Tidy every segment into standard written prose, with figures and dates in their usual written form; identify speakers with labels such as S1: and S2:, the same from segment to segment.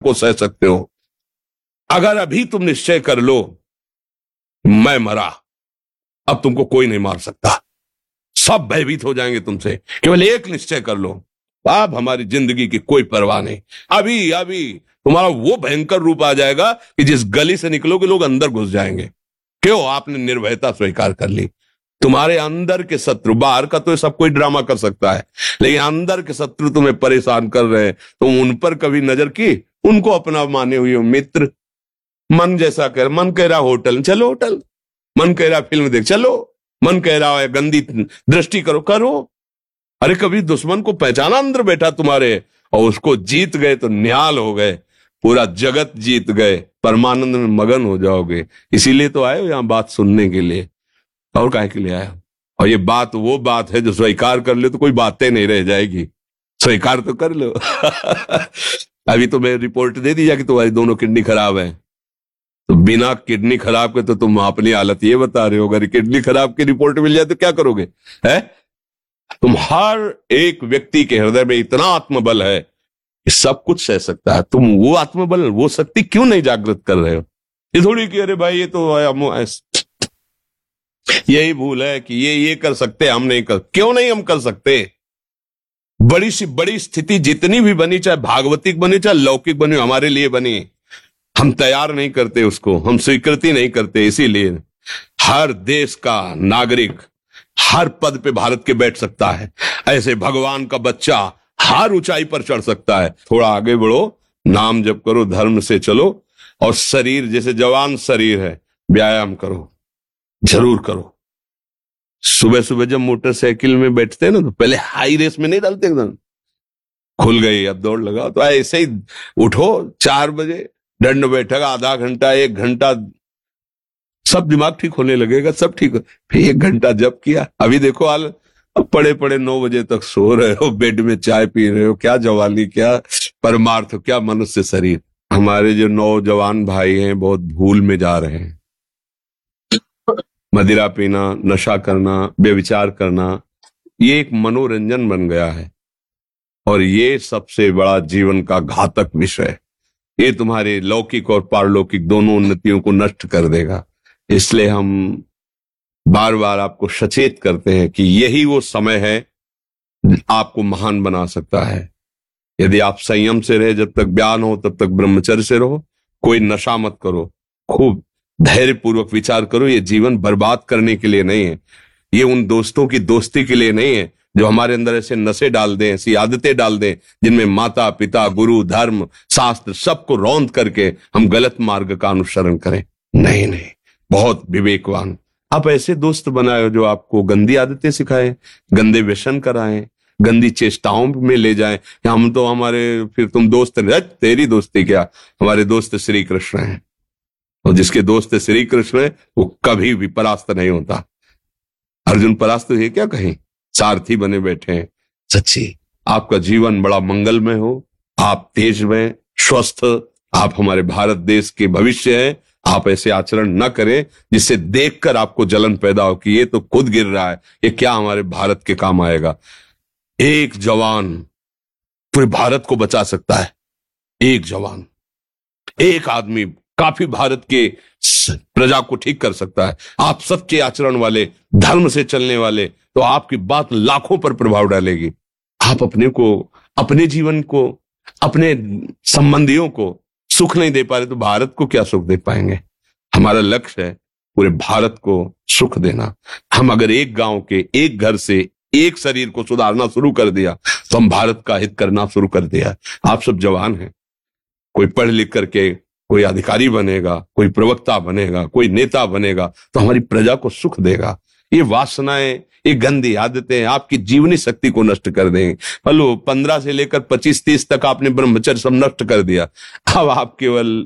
S1: को सह सकते हो। अगर अभी तुम निश्चय कर लो मैं मरा, अब तुमको कोई नहीं मार सकता, सब भयभीत हो जाएंगे तुमसे। केवल एक निश्चय कर लो, अब हमारी जिंदगी की कोई परवाह नहीं। अभी अभी तुम्हारा वो भयंकर रूप आ जाएगा कि जिस गली से निकलोगे लोग अंदर घुस जाएंगे। क्यों? आपने निर्भयता स्वीकार कर ली। तुम्हारे अंदर के शत्रु, बाहर का तो सब कोई ड्रामा कर सकता है, लेकिन अंदर के शत्रु तुम्हें परेशान कर रहे हैं, तुम उन पर कभी नजर की? उनको अपना माने हुए हो मित्र। मन जैसा कर, मन कह रहा होटल चलो होटल, मन कह रहा फिल्म देख चलो, मन कह रहा है गंदी दृष्टि करो करो। अरे कभी दुश्मन को पहचाना अंदर बैठा तुम्हारे, और उसको जीत गए तो निहाल हो गए, पूरा जगत जीत गए, परमानंद में मगन हो जाओगे। इसीलिए तो आए हो यहां बात सुनने के लिए, और काहे के लिए आए हो? और ये बात वो बात है जो स्वीकार कर ले तो कोई बातें नहीं रह जाएगी। स्वीकार तो कर लो। अभी तो मैं रिपोर्ट दे दी कि तुम्हारी दोनों किडनी खराब है, तो बिना किडनी खराब के तो तुम अपनी हालत ये बता रहे हो, अगर किडनी खराब की रिपोर्ट मिल जाए तो क्या करोगे? है तुम हर एक व्यक्ति के हृदय में इतना आत्मबल है कि सब कुछ सह सकता है। तुम वो आत्मबल, वो शक्ति क्यों नहीं जागृत कर रहे हो? ये थोड़ी कि अरे भाई ये तो यही भूल है कि ये कर सकते, हम नहीं कर। क्यों नहीं हम कर सकते? बड़ी सी बड़ी स्थिति जितनी भी बनी, चाहे भागवतिक बनी चाहे लौकिक बनी, हमारे लिए बनी, हम तैयार नहीं करते उसको, हम स्वीकृति नहीं करते। इसीलिए हर देश का नागरिक हर पद पे भारत के बैठ सकता है, ऐसे भगवान का बच्चा हर ऊंचाई पर चढ़ सकता है। थोड़ा आगे बढ़ो, नाम जप करो, धर्म से चलो, और शरीर जैसे जवान शरीर है, व्यायाम करो, जरूर करो। सुबह सुबह जब मोटरसाइकिल में बैठते हैं ना, तो पहले हाई रेस में नहीं डालते, एकदम खुल गई अब दौड़ लगाओ, तो ऐसे ही उठो 4 बजे, दंड बैठक आधा घंटा 1 घंटा, सब दिमाग ठीक होने लगेगा, सब ठीक हो। फिर 1 घंटा जप किया। अभी देखो हाल, अब पड़े पड़े 9 बजे तक सो रहे हो, बेड में चाय पी रहे हो। क्या जवानी, क्या परमार्थ, क्या मनुष्य शरीर। हमारे जो नौजवान भाई हैं बहुत भूल में जा रहे हैं। मदिरा पीना, नशा करना, व्यभिचार करना, ये एक मनोरंजन बन गया है, और ये सबसे बड़ा जीवन का घातक विषय है। ये तुम्हारे लौकिक और पारलौकिक दोनों उन्नतियों को नष्ट कर देगा। इसलिए हम बार बार आपको सचेत करते हैं कि यही वो समय है आपको महान बना सकता है। यदि आप संयम से रहे, जब तक ज्ञान हो तब तक ब्रह्मचर्य से रहो, कोई नशा मत करो, खूब धैर्य पूर्वक विचार करो। ये जीवन बर्बाद करने के लिए नहीं है, ये उन दोस्तों की दोस्ती के लिए नहीं है जो हमारे अंदर ऐसे नशे डाल दें, ऐसी आदतें डाल दें जिनमें माता पिता, गुरु, धर्म, शास्त्र सबको रौंद करके हम गलत मार्ग का अनुसरण करें। नहीं नहीं, बहुत विवेकवान। आप ऐसे दोस्त बनाए जो आपको गंदी आदतें सिखाएं, गंदे व्यसन कराएं, गंदी चेष्टाओं में ले जाएं। हम तो हमारे, फिर तुम दोस्त, तेरी दोस्ती क्या, हमारे दोस्त श्री कृष्ण हैं, और जिसके दोस्त श्री कृष्ण है वो कभी भी परास्त नहीं होता। अर्जुन परास्त हुए क्या कहीं? सारथी बने बैठे हैं। सच्ची आपका जीवन बड़ा मंगलमय हो, आप तेज में स्वस्थ, आप हमारे भारत देश के भविष्य हैं। आप ऐसे आचरण न करें जिससे देखकर आपको जलन पैदा हो कि ये तो खुद गिर रहा है, ये क्या हमारे भारत के काम आएगा। एक जवान पूरे भारत को बचा सकता है, एक जवान, एक आदमी काफी भारत के प्रजा को ठीक कर सकता है। आप सच्चे आचरण वाले, धर्म से चलने वाले, तो आपकी बात लाखों पर प्रभाव डालेगी। आप अपने को, अपने जीवन को, अपने संबंधियों को सुख नहीं दे पा रहे तो भारत को क्या सुख दे पाएंगे? हमारा लक्ष्य है पूरे भारत को सुख देना। हम अगर एक गांव के, एक घर से, एक शरीर को सुधारना शुरू कर दिया तो हम भारत का हित करना शुरू कर दिया। आप सब जवान हैं, कोई पढ़ लिख करके कोई अधिकारी बनेगा, कोई प्रवक्ता बनेगा, कोई नेता बनेगा तो हमारी प्रजा को सुख देगा। ये वासनाएं, ये गंदी आदतें आपकी जीवनी शक्ति को नष्ट कर देंगे। हेलो, 15 से लेकर 25-30 तक आपने ब्रह्मचर्य सब नष्ट कर दिया। अब आप केवल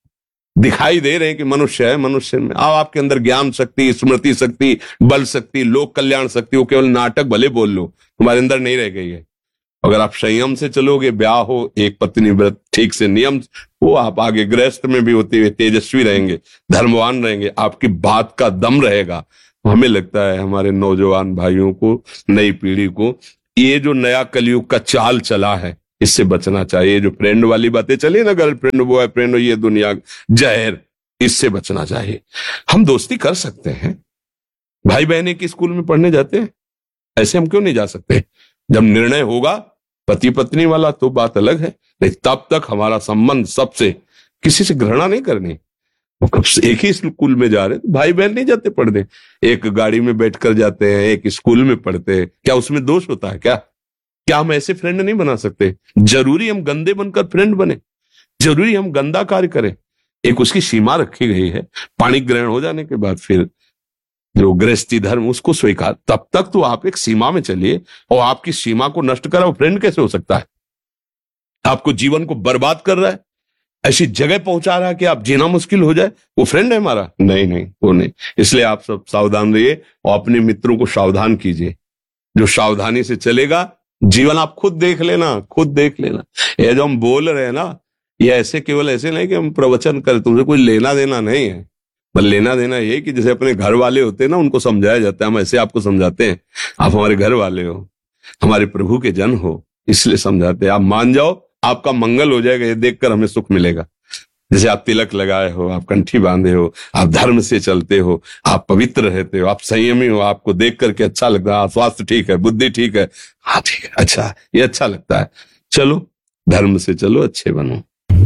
S1: दिखाई दे रहे हैं कि मनुष्य है, मनुष्य में अब आपके अंदर ज्ञान शक्ति, स्मृति शक्ति, बल शक्ति, लोक कल्याण शक्ति, वो केवल नाटक भले बोल लो, तुम्हारे अंदर नहीं रह गई है। अगर आप संयम से चलोगे, ब्याह हो, एक पत्नी व्रत ठीक से नियम, वो आप आगे गृहस्थ में भी होते हुए तेजस्वी रहेंगे, धर्मवान रहेंगे, आपकी बात का दम रहेगा। हमें लगता है हमारे नौजवान भाइयों को, नई पीढ़ी को, ये जो नया कलयुग का चाल चला है इससे बचना चाहिए। जो फ्रेंड वाली बातें चली ना, गर्लफ्रेंड बॉयफ्रेंड, ये दुनिया जहर, इससे बचना चाहिए। हम दोस्ती कर सकते हैं, भाई बहन एक स्कूल में पढ़ने जाते हैं, ऐसे हम क्यों नहीं जा सकते? जब निर्णय होगा पति पत्नी वाला तो बात अलग है, लेकिन तब तक हमारा संबंध सबसे, किसी से घृणा नहीं करनी। वो कब से एक ही स्कूल में जा रहे, तो भाई बहन नहीं जाते पढ़ने, एक गाड़ी में बैठकर जाते हैं, एक स्कूल में पढ़ते हैं, क्या उसमें दोष होता है? क्या हम ऐसे फ्रेंड नहीं बना सकते? जरूरी हम गंदे बनकर फ्रेंड बने? जरूरी हम गंदा कार्य करें? एक उसकी सीमा रखी गई है, पाणी ग्रहण हो जाने के बाद फिर जो गृहस्थी धर्म उसको स्वीकार, तब तक तो आप एक सीमा में चलिए, और आपकी सीमा को नष्ट करा वो फ्रेंड कैसे हो सकता है? आपको जीवन को बर्बाद कर रहा है, ऐसी जगह पहुंचा रहा है कि आप जीना मुश्किल हो जाए, वो फ्रेंड है हमारा? नहीं, वो नहीं। इसलिए आप सब सावधान रहिए और अपने मित्रों को सावधान कीजिए। जो सावधानी से चलेगा, जीवन आप खुद देख लेना। ये जो हम बोल रहे हैं ना, ये ऐसे केवल ऐसे नहीं कि हम प्रवचन करें, तुमसे कोई लेना देना नहीं है। बस लेना देना ये कि जैसे अपने घर वाले होते हैं ना, उनको समझाया जाता है, हम ऐसे आपको समझाते हैं। आप हमारे घर वाले हो, हमारे प्रभु के जन हो, इसलिए समझाते हैं। आप मान जाओ, आपका मंगल हो जाएगा, ये देखकर हमें सुख मिलेगा। जैसे आप तिलक लगाए हो, आप कंठी बांधे हो, आप धर्म से चलते हो, आप पवित्र रहते हो, आप संयमी हो, आपको देख करके अच्छा लगता है, स्वास्थ्य ठीक है, बुद्धि ठीक है, हाँ ठीक है, अच्छा, ये अच्छा लगता है। चलो धर्म से चलो, अच्छे बनो।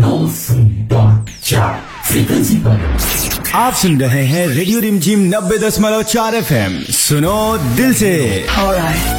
S2: आप सुन रहे हैं रेडियो रिमझिम 90.4 FM। सुनो दिल से।